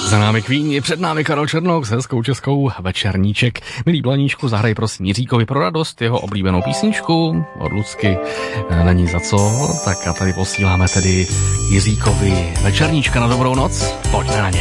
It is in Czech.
Za námi Queen, je před námi Karel Černoch s hezkou českou Večerníček. Milý Blaníčku, zahraj prosím Jiříkovi pro radost jeho oblíbenou písničku od Lucky. Není za co, tak a tady posíláme tedy Jiříkovi Večerníčka na dobrou noc. Pojďme na ně.